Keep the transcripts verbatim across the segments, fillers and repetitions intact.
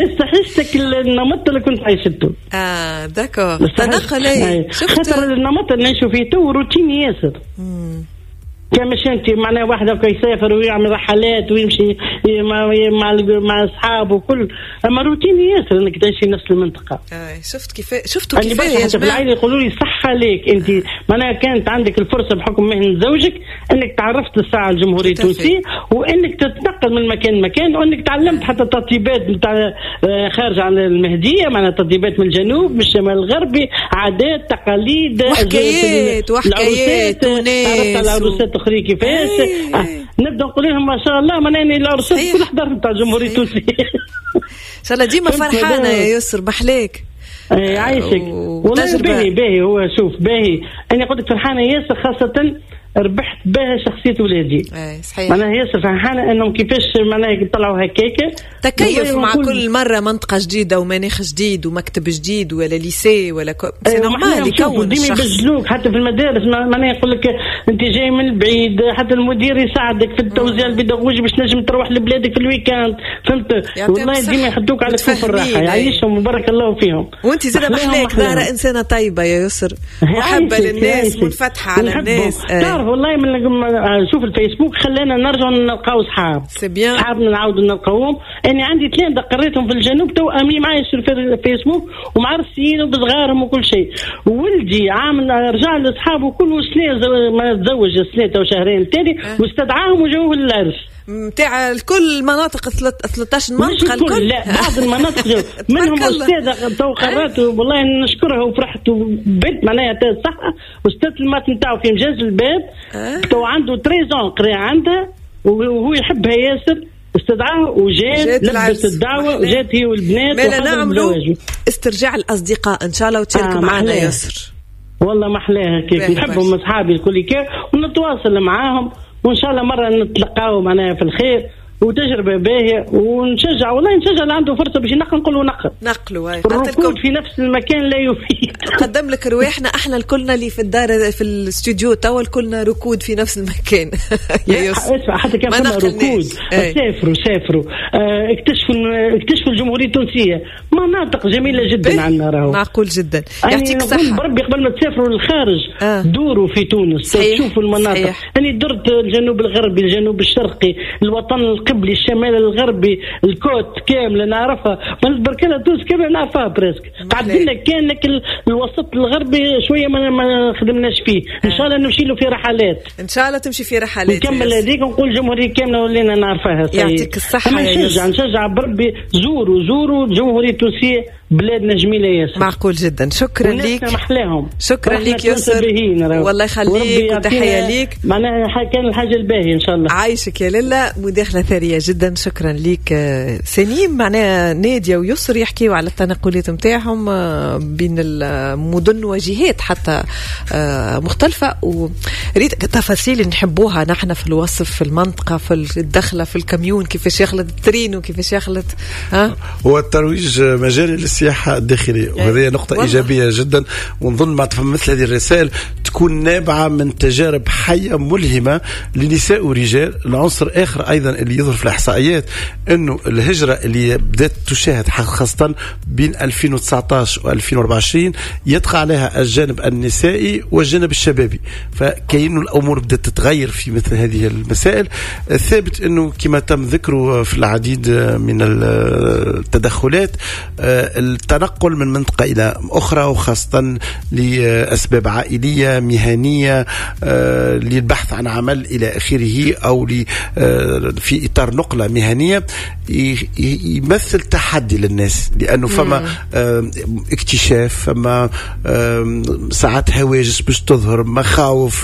استحسك النمط اللي كنت عايشته. اه داكور تنقل اي خاطر النمط اللي نعيشوا فيه تو روتيني ياسر. امم كمش انت معناه واحدة كي يسافر ويعمل رحلات ويمشي مع مع مع اصحابه وكل، اما روتيني ياسر انك تعيش في نفس المنطقه. اه شفت كيف شفتوا كيف يا جماعه في العائله يقولوا لي صح عليك انت معناها كانت عندك الفرصه بحكم مهنه زوجك انك تعرفت الساعه الجمهوريه التونسيه وانك تتنقل من مكان لمكان وانك تعلمت حتى تطيبات نتاع خارج عن المهديه، معناها تطيبات من الجنوب من الشمال الغربي، عادات تقاليد وحكايات وحكايات وناس العروسات اخرى كيفاش. آه. نبدا نقول لهم ما شاء الله مناني العرسات كل حضر نتاع الجمهوريه التونسيه. ان شاء الله ديما فرحانه يا يسر محليك. اي عايشك والله باهي باهي. هو شوف باهي انا قلت فرحانه ياسر خاصه ربحت بها شخصية ولادي. اي صحيح. معناها ياسر فرحانة انهم كيفاش معناها يطلعوا هكاكا تكيف مع كل مرة منطقة جديدة ومناخ جديد ومكتب جديد ولا ليسي ولا كو... سي نورمال يكون ديما يبجلوك حتى في المدارس معناها يقول لك انت جاي من بعيد، حتى المدير يساعدك في التوزيع البيداغوجي باش تنجم تروح لبلادك في الويكاند فهمت. والله ديما يحطوك على كفوف الراحة يعيشهم وبارك الله فيهم. وانت زاد محلاك دارة انسانة طيبة يا يسر محبة للناس منفتحة على الناس. والله من شوف الفيسبوك خلانا نرجع نلقاو صحاب صحابنا نعاودوا نلقاوهم. انا عندي ثلاثه قريتهم في الجنوب تو امي معايا في الفيسبوك ومعرسين وبصغارهم وكل شيء. ولدي عام رجع لاصحابه كل سنه ما تزوج سنه او شهرين تاني أه. واستدعاهم وجوه للعرس متاع الكل المناطق ثلاثة عشر منطقة الكل. لا بعض المناطق منهم أستاذة تو قررت والله نشكرها وفرحت وبنت معناها تاع الصحة واستاذ المات نتاعو في مجاز الباب أه؟ تو عنده تريزون قرا عندها وهو يحبها ياسر استدعاها وجات لبست الدعوة وجات هي والبنات. ما نعملوا استرجاع الأصدقاء إن شاء الله وتشارك آه معنا ياسر. والله ما أحلاها كيف نحبهم أصحابي الكل كيف ونتواصل معاهم وإن شاء الله مرة نتلقاو معنا في الخير وتجربة باهية ونشجع والله نشجع اللي عنده فرصة باش ينقل نقولوا نقل نقلوا الركود في نفس المكان لا يفيد. قدم لك رواحنا احنا الكلنا اللي في الدار في الاستوديو توا الكلنا ركود في نفس المكان. يا يوسف حتى كان فما ركود سافروا سافروا اه اكتشفوا اكتشفوا الجمهورية التونسية مناطق جميلة جدا عندنا راهو معقول جدا. يعطيك الصحة بربي قبل ما تسافروا للخارج آه. دوروا في تونس تشوفوا المناطق. أنا درت الجنوب الغربي الجنوب الشرقي الوطن قبلي الشمال الغربي الكوت كامله نعرفها بركنا تونس كامله نعرفها بريسك. تعدلنا كان لك الوسط الغربي شويه ما, ما خدمناش فيه. ان شاء الله نمشي له في رحلات ان شاء الله تمشي في رحلات نكمل هذيك ونقول جمهوريه كامله ولينا نعرفها. يعطيك الصحه يا نشجع نشجع بربي زوروا زوروا الجمهوريه التونسيه بلادنا جميله ياسر. معقول جدا. شكرا ليك شكرا ليك ياسر والله يخليك وتحيه ليك معناها كان الحاجه الباهيه ان شاء الله. عايشك يا ليلى مداخله ثريه جدا. شكرا ليك سنيم. معناها ناديه ويسر يحكيوا على التنقلات نتاعهم بين المدن وجهات حتى مختلفه وريت التفاصيل نحبوها نحن في الوصف في المنطقه في الدخله في الكاميون كيفاش يخلط الترين وكيفاش يخلط ها هو الترويج مجالي للسياحه الداخليه وهذه نقطه والله. ايجابيه جدا ونظن ما تفهم مثل هذه الرسائل تكون نابعه من تجارب حيه ملهمه لنساء ورجال. العنصر اخر ايضا اللي يظهر في الاحصائيات انه الهجره اللي بدات تشاهد خاصه بين ألفين وتسعطاش وألفين وأربعة وعشرين يطغى عليها الجانب النسائي والجانب الشبابي. فكأن الامور بدات تتغير في مثل هذه المسائل. الثابت انه كما تم ذكره في العديد من التدخلات التنقل من منطقه الى اخرى وخاصه لاسباب عائليه مهنيه للبحث عن عمل الى اخره او في اطار نقله مهنيه يمثل تحدي للناس لانه فما اكتشاف فما ساعات هواجس باش تظهر مخاوف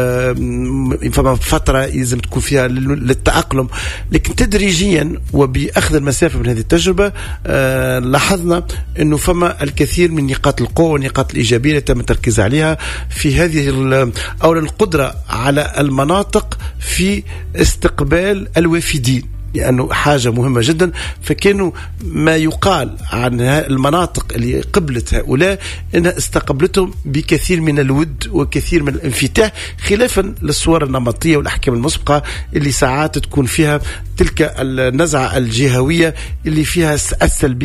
فما فتره لازم تكون فيها للتأقلم. لكن تدريجيا وبأخذ المسافه من هذه التجربه لاحظنا انه فما الكثير من نقاط القوه والنقاط الايجابيه اللي تم التركيز عليها في هذه او القدره على المناطق في استقبال الوافدين. لأنه حاجة مهمة جدا. فكانوا ما يقال عن المناطق اللي قبلت هؤلاء أنها استقبلتهم بكثير من الود وكثير من الانفتاح، خلافا للصور النمطية والأحكام المسبقة اللي ساعات تكون فيها تلك النزعة الجهوية اللي فيها السلبية